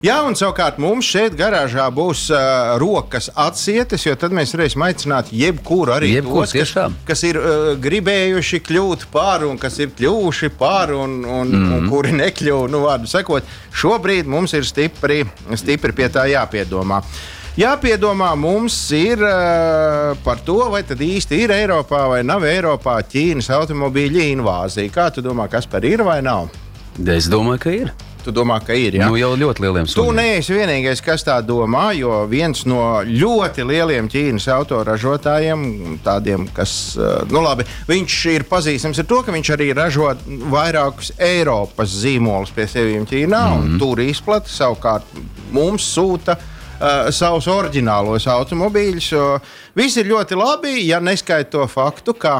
Jā, un savukārt mums šeit garāžā būs rokas atsietas, jo tad mēs varēsim aicināt jebkuru arī tos, kas ir gribējuši kļūt par un kas ir kļuvuši par un kuri nekļuva, nu vārdu sakot, šobrīd mums ir stipri pie tā jāpiedomā. Jāpiedomā mums ir par to, vai tad īsti ir Eiropā vai nav Eiropā Ķīnas automobīļu invāzija. Kā tu domā, Kaspar, ir vai nav? Es domāju, ka ir. Tu domā, ka ir, jā? Nu, jau ļoti lieliem soļiem. Tu neesi vienīgais, kas tā domā, jo viens no ļoti lieliem Ķīnas autoražotājiem, tādiem, kas, nu labi, viņš ir pazīstams ar to, ka viņš arī ražo vairākus Eiropas zīmolus pie sevīm Ķīnā, un tur izplata, savukārt mums sūta savus oriģinālos automobīļus. Viss ir ļoti labi, ja neskaita to faktu, ka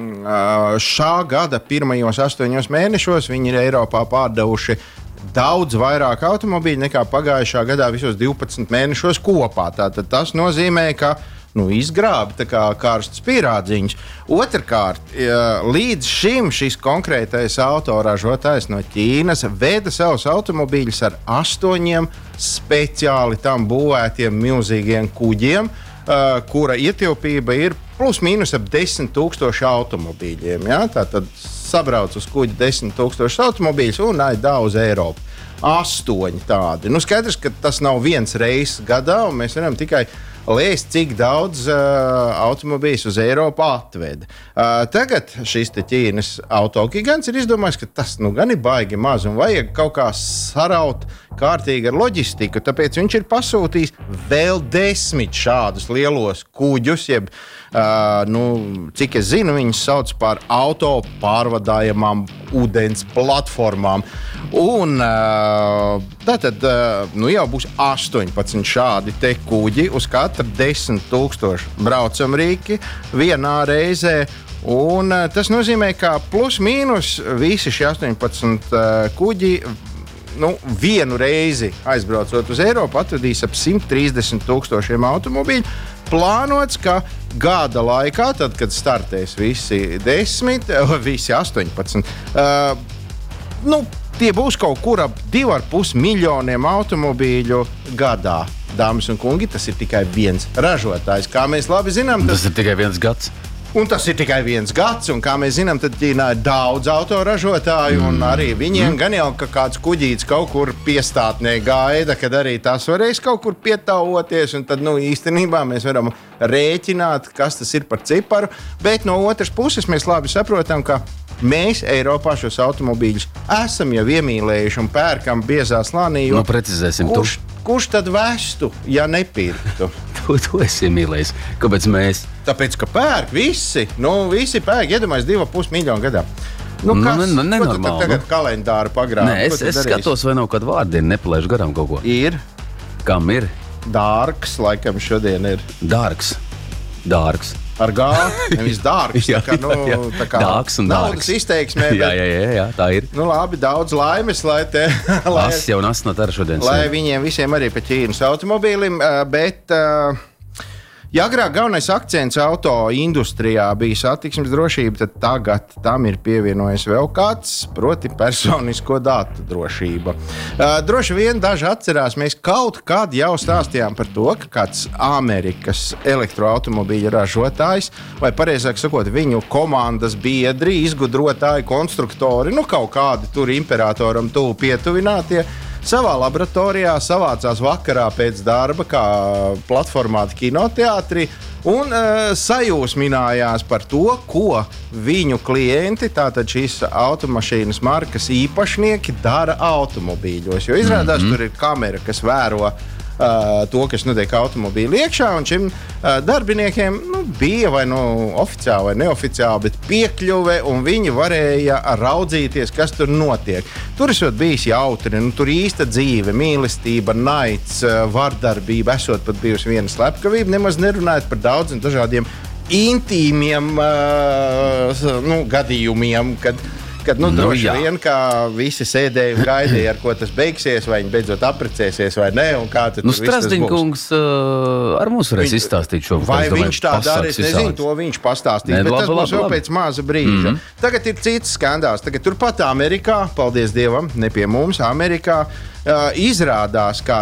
šā gada pirmajos 8 mēnešos viņi ir Eiropā pārdevuši daudz vairāk automobīļu nekā pagājušā gadā visos 12 mēnešos kopā. Tātad tas nozīmē, ka izgrābi tā kā karstas pierādziņas. Otrkārt, līdz šim šis konkrētais autoražotājs no Ķīnas veda savus automobīļus ar 8 speciāli tam būvētiem milzīgiem kuģiem, kura ietilpība ir plus mīnus ap 10,000 automobīļiem. Ja? Tātad sabrauc uz kuģi 10,000 automobīļus un aidā uz Eiropu. 8 tādi. Nu, skaidrs, ka tas nav viens reizes gadā, un mēs varam tikai lēst, cik daudz automobīļus uz Eiropu atveda. Tagad šis Ķīnas autogigants ir izdomājis, ka tas nu gan ir baigi maz un vajag kaut kā saraut kārtīgi ar loģistiku, tāpēc viņš ir pasūtījis vēl 10 šādus lielos kuģus, jeb, cik es zinu, viņus sauc par auto pārvadājamām ūdens platformām. Un tātad jau būs 18 šādi te kuģi, uz katru 10,000 braucamrīki vienā reizē. Un tas nozīmē, ka plus mīnus visi šie 18 kuģi vienu reizi aizbraucot uz Eiropu atvedīs ap 130,000 automobīļu. Plānots, ka gada laikā, tad, kad startēs visi 18, tie būs kaut kur ap 2,5 miljoniem automobīļu gadā. Dāmas un kungi, tas ir tikai viens ražotājs. Kā mēs labi zinām, tas ir tikai viens gads. Un tas ir tikai viens gads, un kā mēs zinām, tad Ķīnā ir daudz autoražotāju, un arī viņiem gan jau kāds kuģītis kaut kur piestātnē gaida, kad arī tas varēs kaut kur pietauoties, un tad, īstenībā mēs varam rēķināt, kas tas ir par ciparu, bet no otras puses mēs labi saprotam, ka mēs Eiropā šos automobīļus esam jau iemīlējuši un pērkam biezā slānī, jo precizēsim, kurš tad vestu, ja nepirktu? Tu esi iemīlējis. Kāpēc mēs? Tāpēc, ka pērk visi. Visi pērk, iedomājas 2,5 miljonu gadā. Nenormāli. Ko tu tagad kalendāru pagrābi? Nē, es skatos, vai nav kādu vārdienu, nepalaižu garām kaut ko. Ir. Kam ir? Dārgs, laikam šodien ir. Dārgs. Ar gālu, nevis dārgs. Tā kā dārgs un dārgs. Naudas izteiksmē. Jā, tā ir. Labi, daudz laimes, lai te... As jau nasnat ar šodien. Lai viņiem visiem arī pa Ķīnas automobīlim, bet... Ja agrāk galvenais akcents auto industrijā bija satiksmes drošība, tad tagad tam ir pievienojies vēl kāds, proti personisko datu drošība. Droši vien daži atcerās, mēs kaut kad jau stāstījām par to, ka kāds Amerikas elektroautomobīļa ražotājs, vai pareizāk sakot, viņu komandas biedri, izgudrotāji, konstruktori, kaut kādi tur imperatoram tuvu pietuvinātie, savā laboratorijā savācās vakarā pēc darba, kā platformāti kinoteātrī, un sajūsminājās par to, ko viņu klienti, tātad šīs automašīnas markas īpašnieki, dara automobīļos. Jo izrādās, tur ir kamera, kas vēro to, kas notiek automobīļa iekšā, un šim darbiniekiem bija vai oficiāli vai neoficiāli, bet piekļuve, un viņi varēja raudzīties, kas tur notiek. Tur esot bijis jautri, tur īsta dzīve, mīlestība, naids, vardarbība, esot pat bijusi viena slepkavība, nemaz nerunājot par daudziem dažādiem intīmiem gadījumiem, kad Kad droši vien, kā visi sēdēja un gaidīja, ar ko tas beigsies, vai viņi beidzot apprecēsies vai nē, un kā tad Strasdiņkungs ar mums varēs izstāstīt šo. Vai viņš tā dara, es nezinu, to viņš pastāstīs, bet tas būs vēl pēc maza brīža. Tagad ir cits skandāls, tagad turpat Amerikā, paldies Dievam, ne pie mums, Amerikā, izrādās, kā